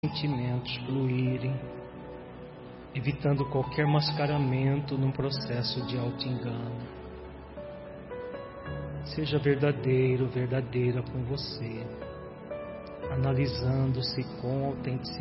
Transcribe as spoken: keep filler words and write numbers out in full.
sentimentos fluírem, evitando qualquer mascaramento num processo de auto-engano. Seja verdadeiro, verdadeira com você, analisando-se com autenticidade.